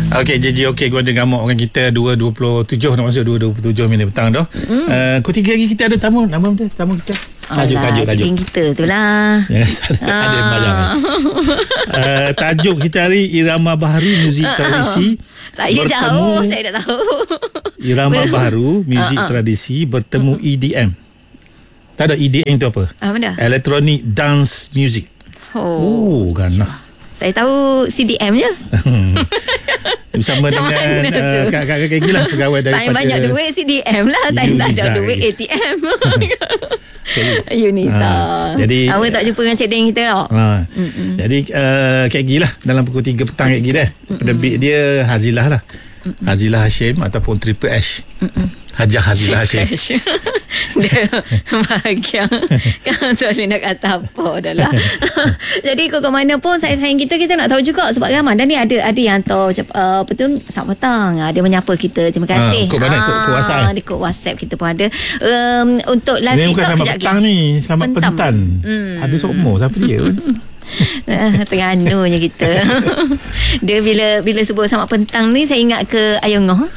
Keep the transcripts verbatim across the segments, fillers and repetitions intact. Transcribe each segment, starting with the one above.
Okey, J J okey gua dengar mak orang kita dua dua puluh tujuh nak masuk dua dua puluh tujuh minit petang dah. Mm. Uh, ketiga lagi kita ada tamu. Nama dia tamu kita. Tajuk Alah, tajuk tajuk. kita tu lah. Yes, ada, Ah. ada yang bayang. Uh, tajuk kita hari Irama Baharu Muzik Tradisi. Saya bertemu, jauh, saya dah tahu. Irama Baharu Muzik Ah, ah. Tradisi bertemu E D M. Tak ada E D M tu apa? Apa dah? Electronic Dance Music. Oh. Oh, ganah. Saya tahu C D M je. Bersama Macam dengan mana tu? uh, kakak-kakak gila lah pegawai daripada Time banyak duit C D M lah. Time tak ada Unisa duit lagi. A T M. Okay. Unisa. Ha, jadi- awak tak jumpa dengan Cik Deng kita tau. Ha. Jadi uh, Kak Gi lah dalam pukul tiga petang Kak Gi dah. Penerbit dia Hazilah lah. Hazilah Hashim ataupun Triple H. Hajah Hazilah Hashim. Dia bahagia. Kan tak boleh nak kata apa dah lah. Jadi kau ke mana pun sayang-sayang kita, kita nak tahu juga sebab Ramadan ni ada ada yang tahu uh, apa tu selamat petang, ada menyapa kita, terima kasih. Ha, kod mana? Kod- kod WhatsApp, eh? Di kod WhatsApp kita pun ada. Um, untuk live Ini bukan TikTok selamat kejap petang lagi. ni. Selamat Pentam. pentan. Hmm. Ada sokmo. Siapa dia? Terenganunya kita. Dia bila bila sebut selamat pentang ni, saya ingat ke Ayung Ngoh.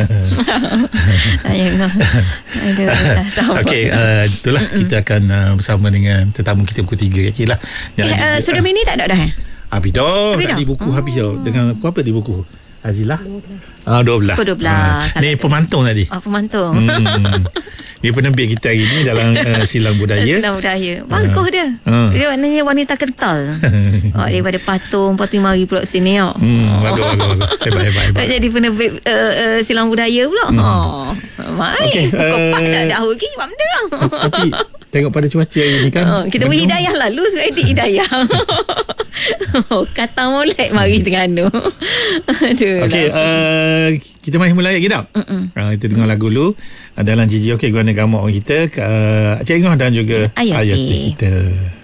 Ayung Ngoh. Aduh, tak sabar. Okey, uh, itulah kita akan uh, bersama dengan tetamu kita pukul tiga Kak Gi lah. Eh, uh, sudah mini tak ada dah eh? Habis dah. Habis dah? Tadi buku Oh. habis dah. Dengan apa di buku? Hazilah? Ah, dua belas. Pukul dua belas. Ah, ni Kalau- pemantung tadi. Apa mantung? Hmm. Dia penerbit kita hari ni dalam uh, silang budaya. Silang budaya. Bagus dia. Ah. Dia maknanya wanita kental. Oh, daripada patung, patung mari pula sini. Oh. Hmm, bagus, bagus, bagus. Hebat, hebat, hebat. Jadi penerbit uh, uh, silang budaya pula. Hmm. Oh. Mai. Okey, Kau uh, pak dah dah lagi. Buat benda. Tapi tengok pada cuaca hari ni kan. Oh, kita beri mendung. hidayah lalu sekarang di hidayah. Oh, kata molek mari Terengganu. Aduh. Okey, lah. uh, kita main mula lagi tak? Uh, kita dengar lagu dulu uh, dalam J J okey guna gambar orang kita uh, Cik Ngoh dan juga Ayati. Ayati kita.